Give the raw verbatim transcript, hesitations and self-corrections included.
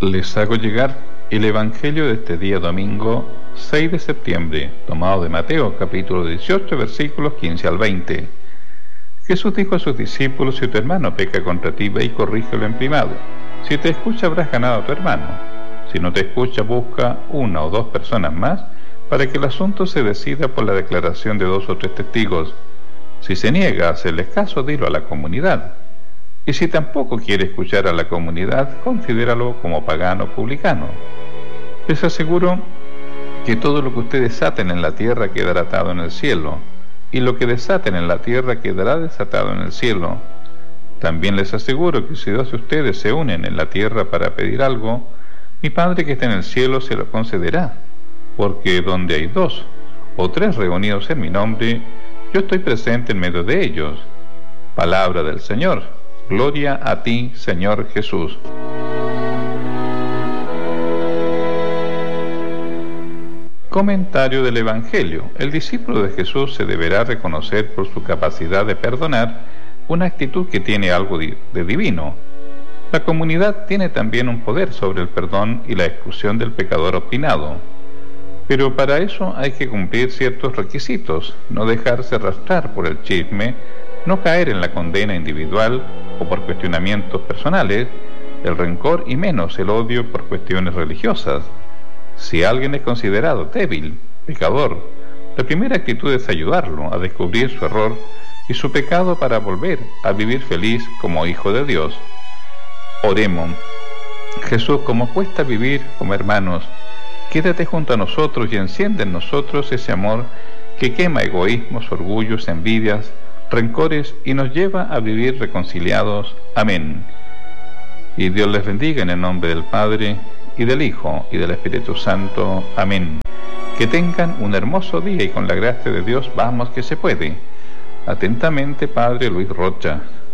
Les hago llegar el Evangelio de este día domingo seis de septiembre, tomado de Mateo capítulo dieciocho, versículos quince al veinte. Jesús dijo a sus discípulos: si tu hermano peca contra ti, ve y corrígelo en privado. Si te escucha, habrás ganado a tu hermano. Si no te escucha, busca una o dos personas más para que el asunto se decida por la declaración de dos o tres testigos. Si se niega a hacerles caso, dilo a la comunidad. Y si tampoco quiere escuchar a la comunidad, considéralo como pagano publicano. Les aseguro que todo lo que ustedes desaten en la tierra quedará atado en el cielo, y lo que desaten en la tierra quedará desatado en el cielo. También les aseguro que si dos de ustedes se unen en la tierra para pedir algo, mi Padre que está en el cielo se lo concederá, porque donde hay dos o tres reunidos en mi nombre, yo estoy presente en medio de ellos. Palabra del Señor. Gloria a ti, Señor Jesús. Comentario del Evangelio. El discípulo de Jesús se deberá reconocer por su capacidad de perdonar, una actitud que tiene algo de divino. La comunidad tiene también un poder sobre el perdón y la exclusión del pecador obstinado. Pero para eso hay que cumplir ciertos requisitos: no dejarse arrastrar por el chisme, no caer en la condena individual o por cuestionamientos personales, el rencor y menos el odio por cuestiones religiosas. Si alguien es considerado débil, pecador, la primera actitud es ayudarlo a descubrir su error y su pecado para volver a vivir feliz como hijo de Dios. Oremos. Jesús, como cuesta vivir como hermanos, quédate junto a nosotros y enciende en nosotros ese amor que quema egoísmos, orgullos, envidias, rencores y nos lleva a vivir reconciliados. Amén. Y Dios les bendiga en el nombre del Padre, y del Hijo, y del Espíritu Santo. Amén. Que tengan un hermoso día y con la gracia de Dios vamos que se puede. Atentamente, Padre Luis Rocha.